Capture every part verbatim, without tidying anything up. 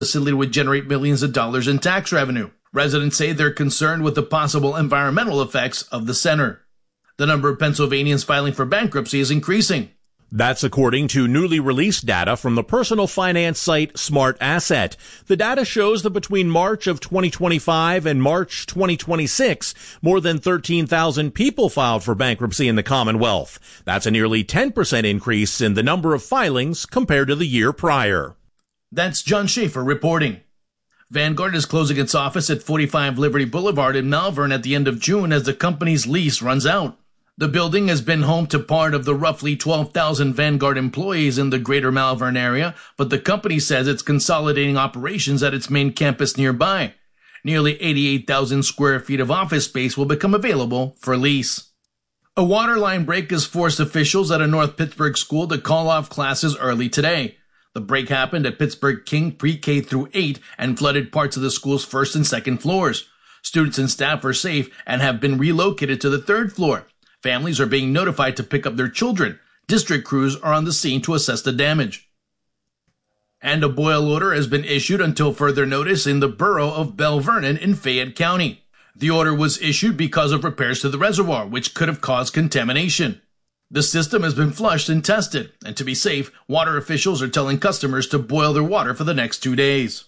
facility would generate millions of dollars in tax revenue. Residents say they're concerned with the possible environmental effects of the center. The number of Pennsylvanians filing for bankruptcy is increasing. That's according to newly released data from the personal finance site Smart Asset. The data shows that between March of twenty twenty-five and March twenty twenty-six, more than thirteen thousand people filed for bankruptcy in the Commonwealth. That's a nearly ten percent increase in the number of filings compared to the year prior. That's John Schaefer reporting. Vanguard is closing its office at forty-five Liberty Boulevard in Malvern at the end of June as the company's lease runs out. The building has been home to part of the roughly twelve thousand Vanguard employees in the greater Malvern area, but the company says it's consolidating operations at its main campus nearby. Nearly eighty-eight thousand square feet of office space will become available for lease. A water line break has forced officials at a North Pittsburgh school to call off classes early today. The break happened at Pittsburgh King pre-K through eight and flooded parts of the school's first and second floors. Students and staff are safe and have been relocated to the third floor. Families are being notified to pick up their children. District crews are on the scene to assess the damage. And a boil order has been issued until further notice in the borough of Bell Vernon in Fayette County. The order was issued because of repairs to the reservoir, which could have caused contamination. The system has been flushed and tested, and to be safe, water officials are telling customers to boil their water for the next two days.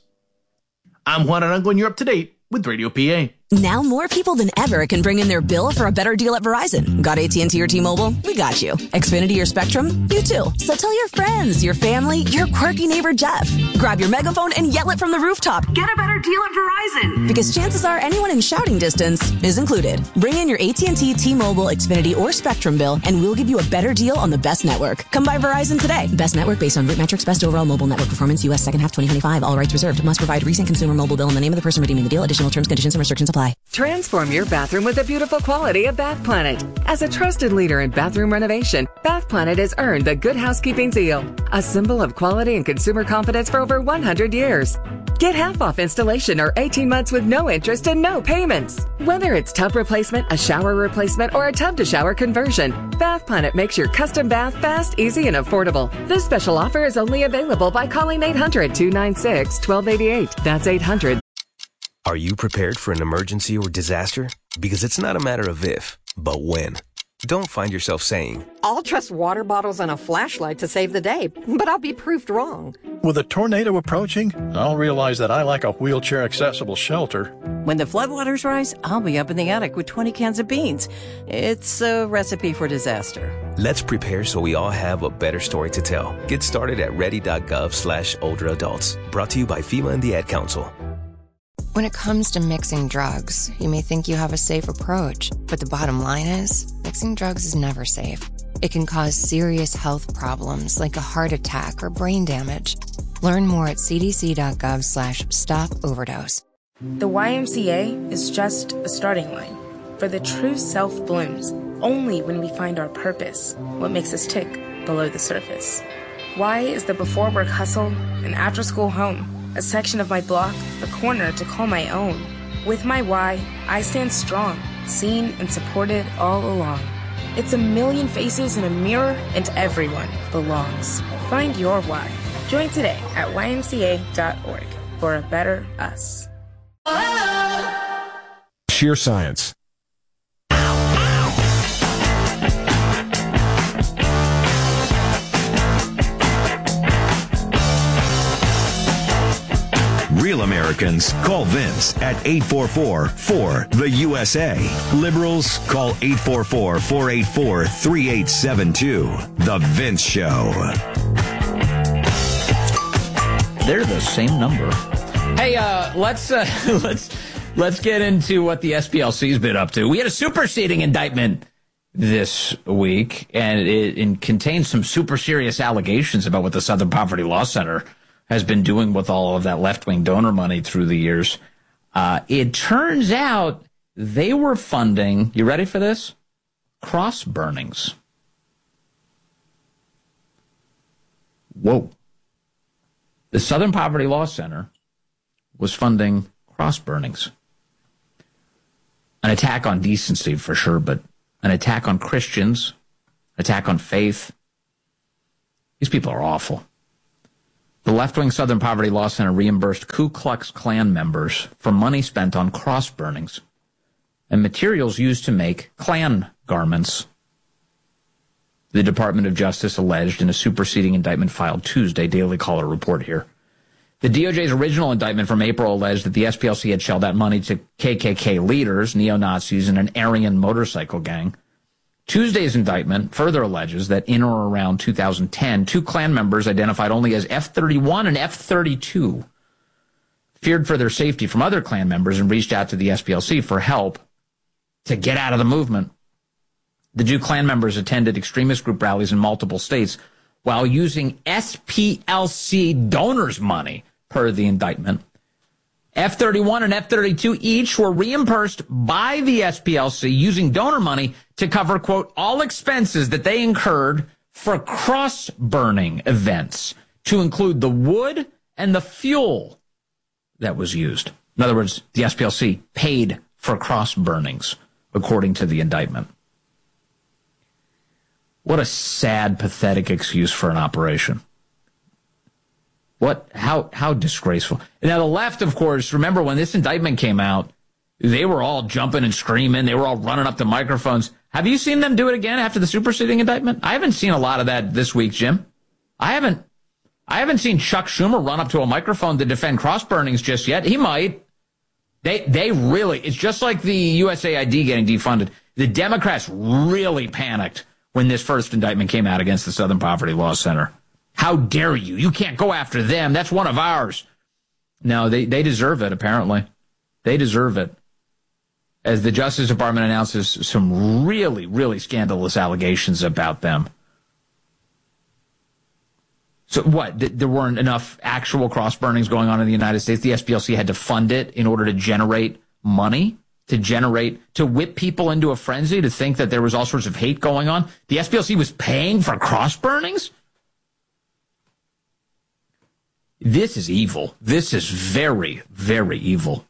I'm Juan Arango, and you're up to date with Radio P A. Now more people than ever can bring in their bill for a better deal at Verizon. Got A T and T or T-Mobile? We got you. Xfinity or Spectrum? You too. So tell your friends, your family, your quirky neighbor Jeff. Grab your megaphone and yell it from the rooftop. Get a better deal at Verizon. Because chances are anyone in shouting distance is included. Bring in your A T and T, T-Mobile, Xfinity, or Spectrum bill and we'll give you a better deal on the best network. Come by Verizon today. Best network based on root metrics, best overall mobile network performance, U S second half twenty twenty-five. All rights reserved. Must provide recent consumer mobile bill and the name of the person redeeming the deal. Additional terms, conditions, and restrictions apply. Transform your bathroom with the beautiful quality of Bath Planet. As a trusted leader in bathroom renovation, Bath Planet has earned the Good Housekeeping seal, a symbol of quality and consumer confidence for over one hundred years. Get half off installation or eighteen months with no interest and no payments. Whether it's tub replacement, a shower replacement, or a tub-to-shower conversion, Bath Planet makes your custom bath fast, easy, and affordable. This special offer is only available by calling eight hundred, two nine six, one two eight eight. That's eight hundred. Are you prepared for an emergency or disaster? Because it's not a matter of if, but when. Don't find yourself saying, I'll trust water bottles and a flashlight to save the day, but I'll be proved wrong. With a tornado approaching, I'll realize that I lack a wheelchair-accessible shelter. When the floodwaters rise, I'll be up in the attic with twenty cans of beans. It's a recipe for disaster. Let's prepare so we all have a better story to tell. Get started at ready.gov slash older adults. Brought to you by FEMA and the Ad Council. When it comes to mixing drugs, you may think you have a safe approach, but the bottom line is, mixing drugs is never safe. It can cause serious health problems like a heart attack or brain damage. Learn more at cdc.gov slash stop overdose. The Y M C A is just a starting line, for the true self blooms only when we find our purpose, what makes us tick below the surface. Y is the before work hustle, an after school home, a section of my block, a corner to call my own. With my Y, I stand strong, seen and supported all along. It's a million faces in a mirror, and everyone belongs. Find your Y. Join today at y m c a dot org for a better us. Sheer science. Real Americans call Vince at eight four four, four, the U S A. Liberals call eight four four, four eight four, three eight seven two. The Vince Show. They're the same number. Hey, uh, let's uh, let's let's get into what the S P L C's been up to. We had a superseding indictment this week, and it, it contains some super serious allegations about what the Southern Poverty Law Center has been doing with all of that left-wing donor money through the years. Uh, it turns out they were funding, you ready for this? Cross burnings. Whoa. The Southern Poverty Law Center was funding cross burnings. An attack on decency for sure, but an attack on Christians, attack on faith. These people are awful. The left-wing Southern Poverty Law Center reimbursed Ku Klux Klan members for money spent on cross burnings and materials used to make Klan garments. The Department of Justice alleged in a superseding indictment filed Tuesday, Daily Caller report here. The D O J's original indictment from April alleged that the S P L C had shelled out money to K K K leaders, neo-Nazis, and an Aryan motorcycle gang. Tuesday's indictment further alleges that in or around two thousand ten, two Klan members identified only as F thirty-one and F thirty-two feared for their safety from other Klan members and reached out to the S P L C for help to get out of the movement. The two Klan members attended extremist group rallies in multiple states while using S P L C donors' money, per the indictment. F thirty-one and F thirty-two each were reimbursed by the S P L C using donor money to cover, quote, all expenses that they incurred for cross-burning events, to include the wood and the fuel that was used. In other words, the S P L C paid for cross-burnings, according to the indictment. What a sad, pathetic excuse for an operation. What, how, how disgraceful. Now, the left, of course, remember when this indictment came out, they were all jumping and screaming. They were all running up to microphones. Have you seen them do it again after the superseding indictment? I haven't seen a lot of that this week, Jim. I haven't, I haven't seen Chuck Schumer run up to a microphone to defend cross burnings just yet. He might. They, they really, it's just like the U S A I D getting defunded. The Democrats really panicked when this first indictment came out against the Southern Poverty Law Center. How dare you? You can't go after them. That's one of ours. No, they, they deserve it, apparently. They deserve it. As the Justice Department announces some really, really scandalous allegations about them. So what? Th- there weren't enough actual cross burnings going on in the United States. The S P L C had to fund it in order to generate money, to generate, to whip people into a frenzy, to think that there was all sorts of hate going on. The S P L C was paying for cross burnings? This is evil. This is very, very evil.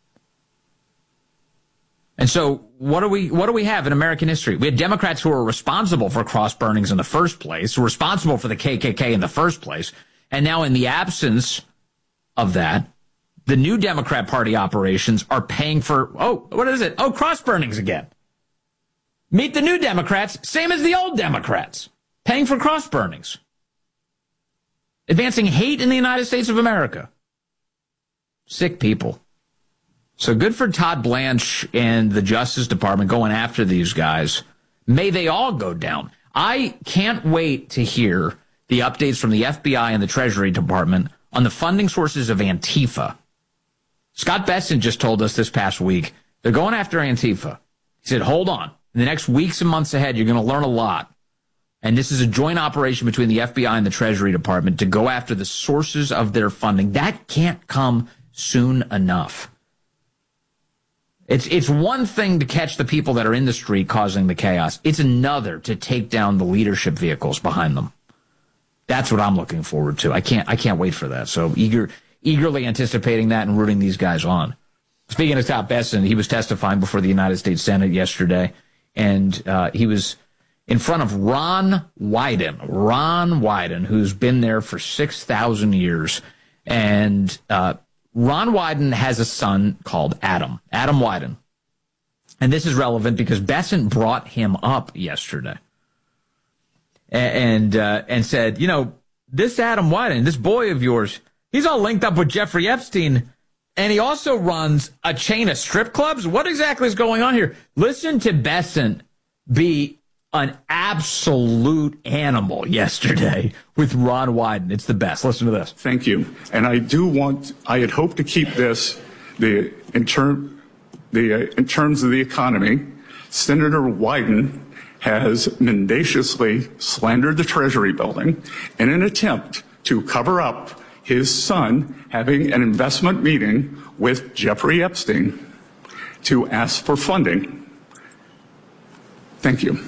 And so what do we what do we have in American history? We had Democrats who were responsible for cross burnings in the first place, who were responsible for the K K K in the first place. And now in the absence of that, the new Democrat Party operations are paying for, oh, what is it? Oh, cross burnings again. Meet the new Democrats, same as the old Democrats, paying for cross burnings. Advancing hate in the United States of America. Sick people. So good for Todd Blanche and the Justice Department going after these guys. May they all go down. I can't wait to hear the updates from the F B I and the Treasury Department on the funding sources of Antifa. Scott Besson just told us this past week, they're going after Antifa. He said, hold on. In the next weeks and months ahead, you're going to learn a lot. And this is a joint operation between the F B I and the Treasury Department to go after the sources of their funding. That can't come soon enough. It's it's one thing to catch the people that are in the street causing the chaos. It's another to take down the leadership vehicles behind them. That's what I'm looking forward to. I can't I can't wait for that. So eager eagerly anticipating that and rooting these guys on. Speaking of Scott Besson, he was testifying before the United States Senate yesterday, and uh, he was in front of Ron Wyden. Ron Wyden, who's been there for six thousand years. And uh, Ron Wyden has a son called Adam, Adam Wyden. And this is relevant because Besson brought him up yesterday and uh, and said, you know, this Adam Wyden, this boy of yours, he's all linked up with Jeffrey Epstein, and he also runs a chain of strip clubs. What exactly is going on here? Listen to Besson be an absolute animal yesterday with Ron Wyden. It's the best. Listen to this. Thank you. And I do want, I had hoped to keep this, the in, term, the, uh, in terms of the economy, Senator Wyden has mendaciously slandered the Treasury building in an attempt to cover up his son having an investment meeting with Jeffrey Epstein to ask for funding. Thank you.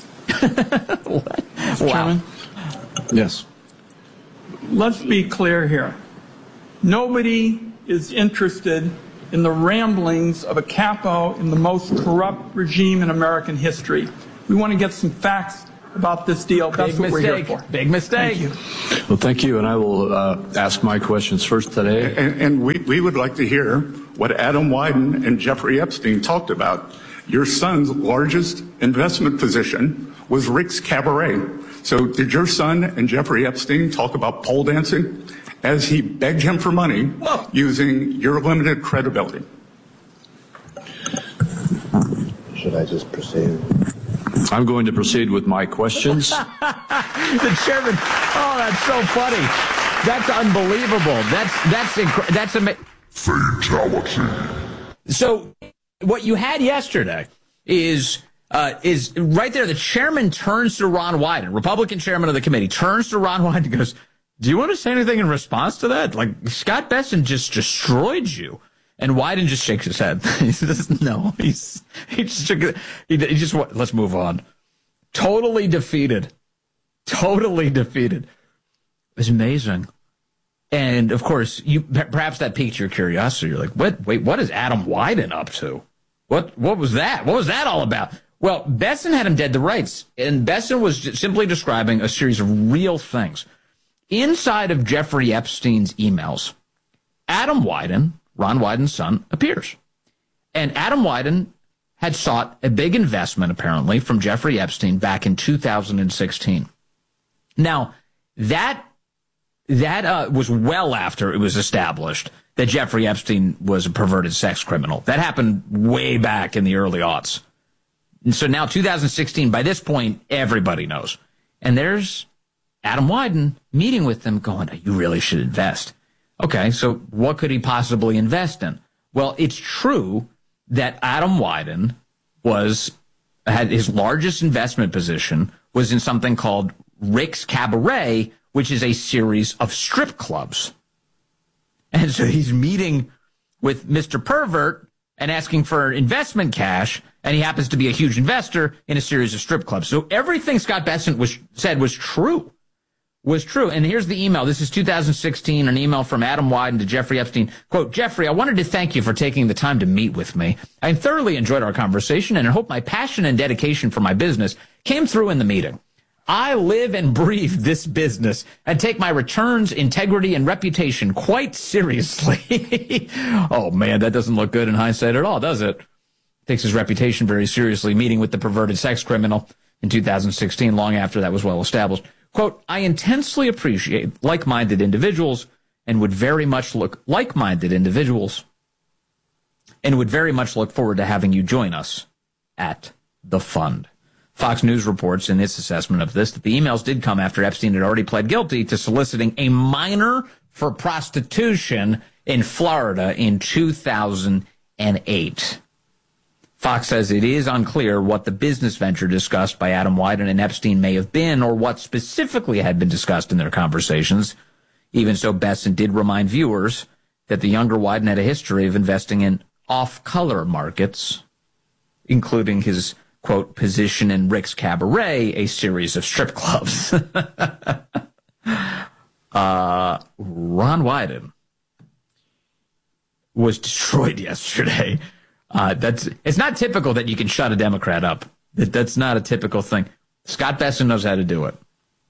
Wow. Chairman? Yes. Let's be clear here. Nobody is interested in the ramblings of a capo in the most corrupt regime in American history. We want to get some facts about this deal. That's Big what mistake. we're here for. Big mistake. Thank you. Well, thank you, and I will uh, ask my questions first today. And, and we, we would like to hear what Adam Wyden and Jeffrey Epstein talked about. Your son's largest investment position was Rick's Cabaret. So did your son and Jeffrey Epstein talk about pole dancing as he begged him for money Whoa. using your limited credibility? Should I just proceed? I'm going to proceed with my questions. The chairman. Oh, that's so funny. That's unbelievable. That's that's inc- that's amazing. Fatality. So, what you had yesterday is uh, is right there. The chairman turns to Ron Wyden, Republican chairman of the committee, turns to Ron Wyden and goes, "Do you want to say anything in response to that? Like Scott Bessent just destroyed you." And Wyden just shakes his head. He says, "No." He's he just shook it. He, he just let's move on. Totally defeated. Totally defeated. It was amazing. And of course, you perhaps that piqued your curiosity. You're like, "What? Wait, what is Adam Wyden up to? What? What was that? What was that all about?" Well, Bessent had him dead to rights, and Bessent was simply describing a series of real things inside of Jeffrey Epstein's emails. Adam Wyden, Ron Wyden's son, appears. And Adam Wyden had sought a big investment, apparently, from Jeffrey Epstein back in two thousand sixteen. Now, that that uh, was well after it was established that Jeffrey Epstein was a perverted sex criminal. That happened way back in the early aughts. And so now, two thousand sixteen, by this point, everybody knows. And there's Adam Wyden meeting with them going, "You really should invest." Okay, so what could he possibly invest in? Well, it's true that Adam Wyden was had his largest investment position was in something called Rick's Cabaret, which is a series of strip clubs. And so he's meeting with Mister Pervert and asking for investment cash, and he happens to be a huge investor in a series of strip clubs. So everything Scott Bessent was said was true. was true. And here's the email. This is two thousand sixteen, an email from Adam Wyden to Jeffrey Epstein. Quote, "Jeffrey, I wanted to thank you for taking the time to meet with me. I thoroughly enjoyed our conversation, and I hope my passion and dedication for my business came through in the meeting. I live and breathe this business and take my returns, integrity, and reputation quite seriously." Oh, man, that doesn't look good in hindsight at all, does it? Takes his reputation very seriously, meeting with the perverted sex criminal in two thousand sixteen, long after that was well established. Quote, "I intensely appreciate like-minded individuals and would very much look like-minded individuals and would very much look forward to having you join us at the fund." Fox News reports in its assessment of this that the emails did come after Epstein had already pled guilty to soliciting a minor for prostitution in Florida in two thousand eight. Fox says it is unclear what the business venture discussed by Adam Wyden and Epstein may have been or what specifically had been discussed in their conversations. Even so, Bessent did remind viewers that the younger Wyden had a history of investing in off-color markets, including his, quote, position in Rick's Cabaret, a series of strip clubs. uh, Ron Wyden was destroyed yesterday. Uh, that's it's not typical that you can shut a Democrat up. That, that's not a typical thing. Scott Bessent knows how to do it.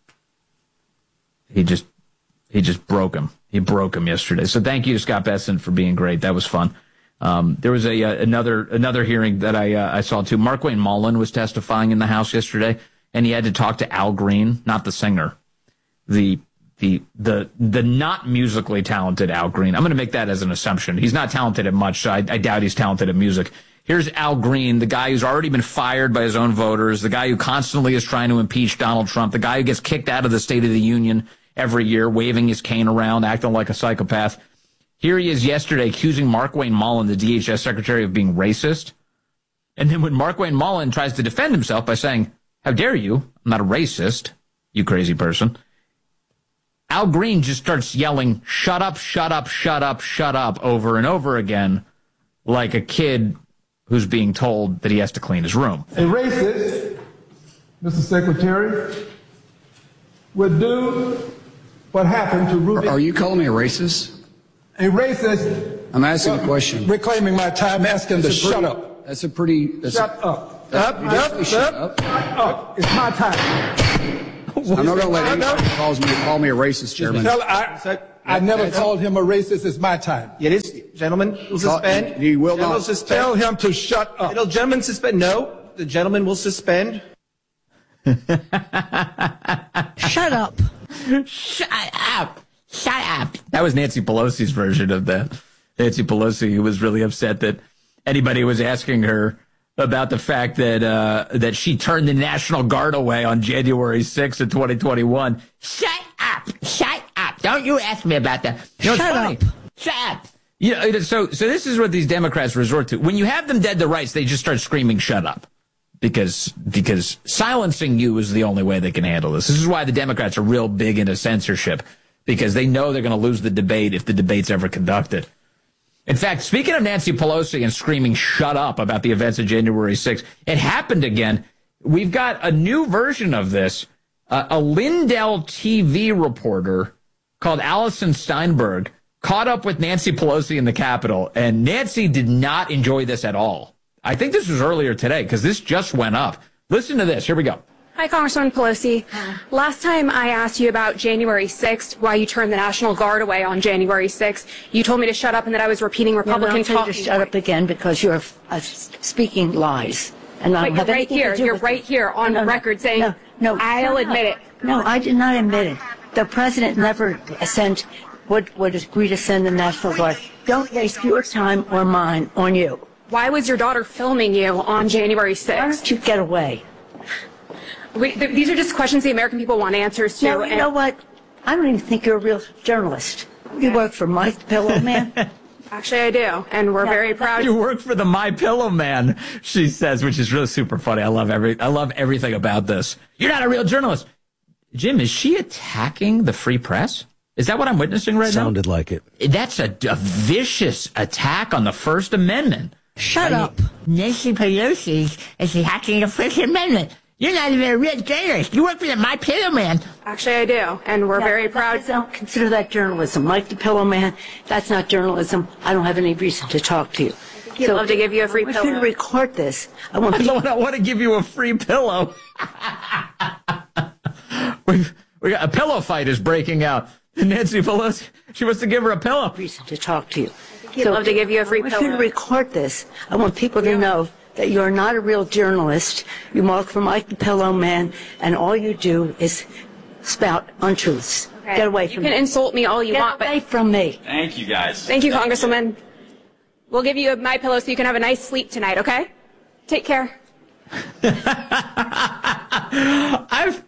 He just he just broke him. He broke him yesterday. So thank you to Scott Bessent for being great. That was fun. Um, there was a uh, another another hearing that I uh, I saw too. Markwayne Mullin was testifying in the House yesterday, and he had to talk to Al Green, not the singer, the the the the not musically talented Al Green. I'm going to make that as an assumption. He's not talented at much, so I, I doubt he's talented at music. Here's Al Green, the guy who's already been fired by his own voters, the guy who constantly is trying to impeach Donald Trump, the guy who gets kicked out of the State of the Union every year, waving his cane around, acting like a psychopath. Here he is yesterday accusing Markwayne Mullin, the D H S secretary, of being racist. And then when Markwayne Mullin tries to defend himself by saying, "How dare you? I'm not a racist, you crazy person," Al Green just starts yelling, "Shut up, shut up, shut up, shut up," over and over again, like a kid who's being told that he has to clean his room. A racist, Mister Secretary, would do what happened to Ruby. Are you calling me a racist? A racist. I'm asking well, a question. Reclaiming my time, asking to that's shut pretty, up. That's a pretty... That's shut a, up. Up, up, up, up. It's my time. I'm not going to let anybody calls me, call me a racist, Chairman. Tell, I, I never called him a racist. It's my time. It is, gentlemen, will suspend. He will Gentlemen not. Suspend. Tell him to shut up. It'll, gentlemen, suspend. No, the gentleman will suspend. Shut up. Shut up. Shut up. That was Nancy Pelosi's version of that. Nancy Pelosi, who was really upset that anybody was asking her about the fact that uh, that she turned the National Guard away on January sixth of twenty twenty-one. Shut up. Shut up. Don't you ask me about that. You know, Shut funny. up. Shut up. You know, so, so this is what these Democrats resort to. When you have them dead to rights, they just start screaming, shut up. Because because silencing you is the only way they can handle this. This is why the Democrats are real big into censorship, because they know they're going to lose the debate if the debate's ever conducted. In fact, speaking of Nancy Pelosi and screaming shut up about the events of January sixth, it happened again. We've got a new version of this. Uh, a Lindell T V reporter called Allison Steinberg caught up with Nancy Pelosi in the Capitol, and Nancy did not enjoy this at all. I think this was earlier today, because this just went up. Listen to this. Here we go. Hi, Congresswoman Pelosi. Last time I asked you about January sixth, why you turned the National Guard away on January sixth, you told me to shut up and that I was repeating Republican talk. talking to shut up again because you're uh, speaking lies. And I but don't you're have right anything here. to do You're with right it. here on no, record saying, no, no, I'll admit it. No, I did not admit it. The president never sent, would, would agree to send the National Guard. Don't waste your time or mine on you. Why was your daughter filming you on January sixth? Why don't you get away? We, th- these are just questions the American people want answers to. No, you and know what? I don't even think you're a real journalist. You work for Mike the Pillow Man. Actually, I do, and we're Yeah, very proud. You work for the My Pillow Man, she says, which is really super funny. I love every, I love everything about this. You're not a real journalist. Jim, is she attacking the free press? Is that what I'm witnessing right now? Sounded like it. That's a, a vicious attack on the First Amendment. Shut up. Nancy Pelosi is attacking the First Amendment. You're not even a real journalist. You work for the My Pillow Man. Actually, I do, and we're Yeah, very but proud. I don't consider that journalism. Mike the Pillow Man, that's not journalism. I don't have any reason to talk to you. He'd love to give you a free I pillow. want you to record this. I want I people. don't want to give you a free pillow. We've, we got a pillow fight is breaking out. Nancy Pelosi, she wants to give her a pillow. Reason to talk to you. He'd love to give you a free I want pillow. you to record this. I want people to know that you're not a real journalist. You mark for Mike the Pillow Man, and all you do is spout untruths. Okay. Get away You from can me. insult me all you Get want, away but from me. Thank you, guys. thank you, Congresswoman. We'll give you my pillow so you can have a nice sleep tonight, okay? Take care. I've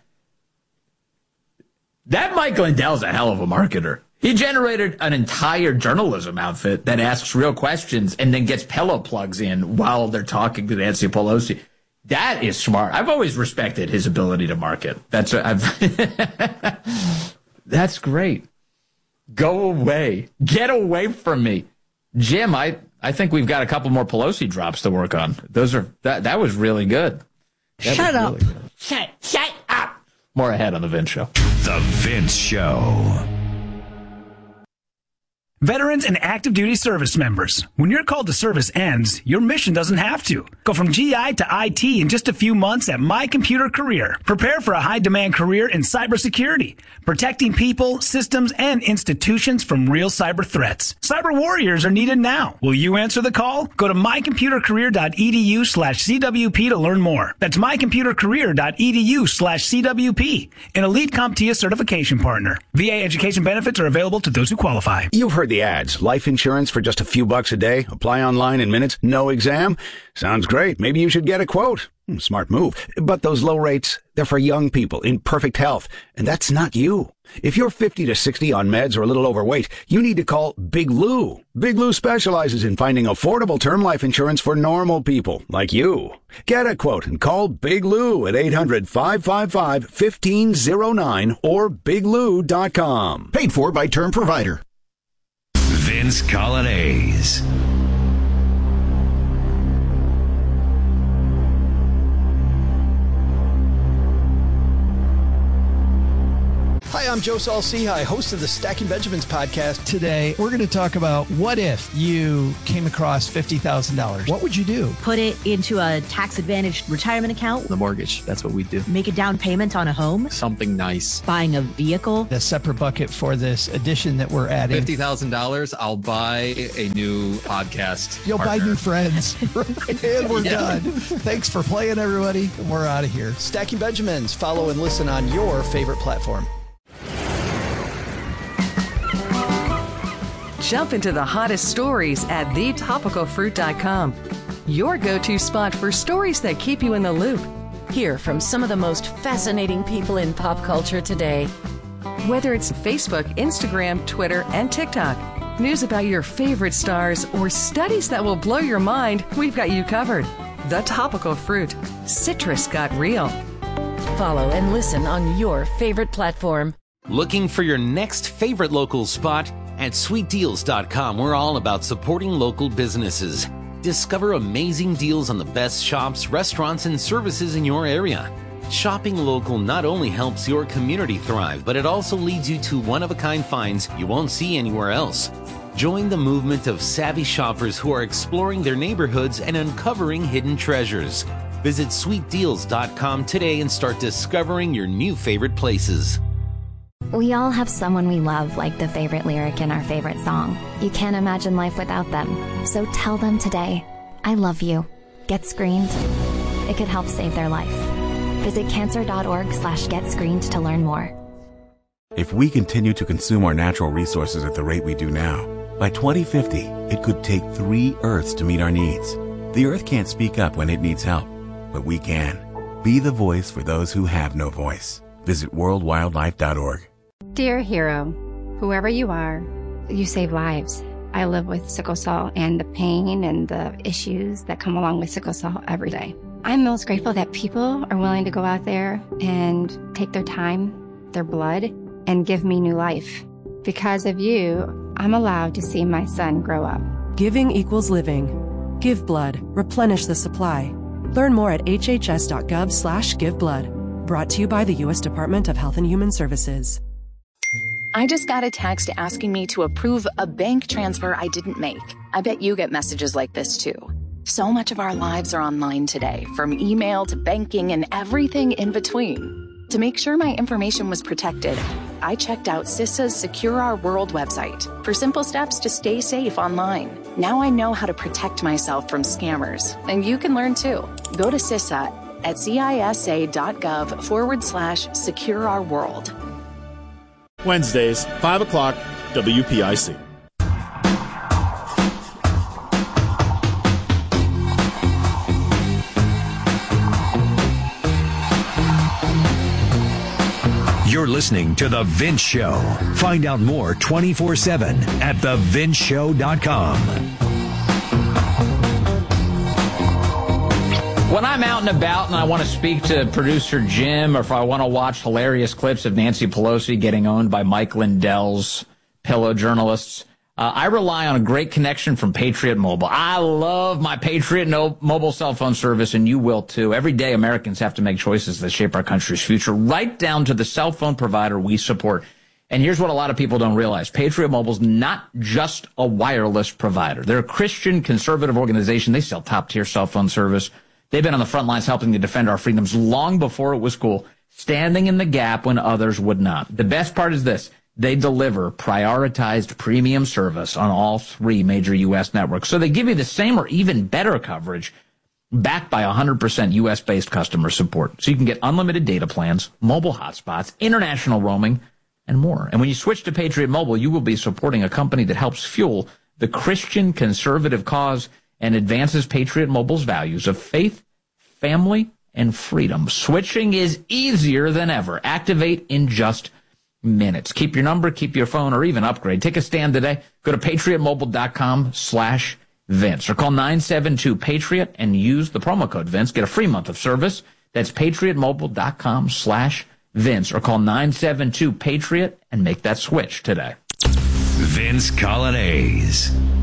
that Mike Lindell's a hell of a marketer. He generated an entire journalism outfit that asks real questions and then gets pillow plugs in while they're talking to Nancy Pelosi. That is smart. I've always respected his ability to market. That's what I've. That's great. Go away. Get away from me, Jim. I I think we've got a couple more Pelosi drops to work on. Those are that that was really good. That Shut was up. really good. Shut shut up. More ahead on the Vince Show. The Vince Show. Veterans and active duty service members, when your call to service ends, your mission doesn't have to. Go from G I to I T in just a few months at My Computer Career. Prepare for a high-demand career in cybersecurity, protecting people, systems, and institutions from real cyber threats. Cyber warriors are needed now. Will you answer the call? Go to mycomputercareer.edu slash CWP to learn more. That's mycomputercareer.edu slash CWP, an elite CompTIA certification partner. V A education benefits are available to those who qualify. You've heard the ads. Life insurance for just a few bucks a day. Apply online in minutes. No exam. Sounds great. Maybe you should get a quote. Hmm, smart move. But those low rates, they're for young people in perfect health. And that's not you. If you're fifty to sixty on meds or a little overweight, you need to call Big Lou. Big Lou specializes in finding affordable term life insurance for normal people like you. Get a quote and call Big Lou at eight hundred, five five five, one five zero nine or big lou dot com. Paid for by Term Provider. Vince Colonnese. Hi, I'm Joe Saul-Sehy, host of the Stacking Benjamins podcast. Today, we're going to talk about what if you came across fifty thousand dollars. What would you do? Put it into a tax-advantaged retirement account. The mortgage. That's what we do. Make a down payment on a home. Something nice. Buying a vehicle. The separate bucket for this edition that we're adding. fifty thousand dollars, I'll buy a new podcast. You'll partner. buy new friends. And we're Yeah. done. Thanks for playing, everybody. And we're out of here. Stacking Benjamins. Follow and listen on your favorite platform. Jump into the hottest stories at the topical fruit dot com. Your go-to spot for stories that keep you in the loop. Hear from some of the most fascinating people in pop culture today. Whether it's Facebook, Instagram, Twitter, and TikTok, news about your favorite stars, or studies that will blow your mind, we've got you covered. The Topical Fruit. Citrus got real. Follow and listen on your favorite platform. Looking for your next favorite local spot? At sweet deals dot com, we're all about supporting local businesses. Discover amazing deals on the best shops, restaurants, and services in your area. Shopping local not only helps your community thrive, but it also leads you to one-of-a-kind finds you won't see anywhere else. Join the movement of savvy shoppers who are exploring their neighborhoods and uncovering hidden treasures. Visit sweet deals dot com today and start discovering your new favorite places. We all have someone we love, like the favorite lyric in our favorite song. You can't imagine life without them. So tell them today, I love you. Get screened. It could help save their life. Visit cancer.org slash get screened to learn more. If we continue to consume our natural resources at the rate we do now, by twenty fifty, it could take three Earths to meet our needs. The Earth can't speak up when it needs help, but we can. Be the voice for those who have no voice. Visit world wildlife dot org. Dear hero, whoever you are, you save lives. I live with sickle cell and the pain and the issues that come along with sickle cell every day. I'm most grateful that people are willing to go out there and take their time, their blood, and give me new life. Because of you, I'm allowed to see my son grow up. Giving equals living. Give blood. Replenish the supply. Learn more at hhs.gov slash give blood. Brought to you by the U S Department of Health and Human Services. I just got a text asking me to approve a bank transfer I didn't make. I bet you get messages like this too. So much of our lives are online today, from email to banking and everything in between. To make sure my information was protected, I checked out CISA's Secure Our World website for simple steps to stay safe online. Now I know how to protect myself from scammers, and you can learn too. Go to CISA at cisa.gov forward slash secure our world. Wednesdays, five o'clock, W P I C. You're listening to The Vince Show. Find out more twenty-four seven at the vince show dot com. When I'm out and about and I want to speak to producer Jim, or if I want to watch hilarious clips of Nancy Pelosi getting owned by Mike Lindell's pillow journalists, uh, I rely on a great connection from Patriot Mobile. I love my Patriot no- mobile cell phone service, and you will too. Every day, Americans have to make choices that shape our country's future, right down to the cell phone provider we support. And here's what a lot of people don't realize. Patriot Mobile's not just a wireless provider. They're a Christian conservative organization. They sell top-tier cell phone service. They've been on the front lines helping to defend our freedoms long before it was cool, standing in the gap when others would not. The best part is this. They deliver prioritized premium service on all three major U S networks. So they give you the same or even better coverage backed by one hundred percent U S-based customer support. So you can get unlimited data plans, mobile hotspots, international roaming, and more. And when you switch to Patriot Mobile, you will be supporting a company that helps fuel the Christian conservative cause and advances Patriot Mobile's values of faith, family, and freedom. Switching is easier than ever. Activate in just minutes. Keep your number, keep your phone, or even upgrade. Take a stand today. Go to patriot mobile dot com slash Vince or call nine seven two Patriot and use the promo code Vince. Get a free month of service. That's patriot mobile dot com slash Vince or call nine seven two Patriot and make that switch today. Vince Colonnese.